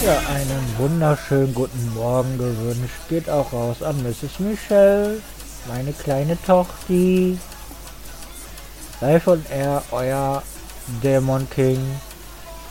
Ja, einen wunderschönen guten Morgen gewünscht. Geht auch raus an Mrs. Michelle, meine kleine Tochter. Live on Air, euer Dämon King.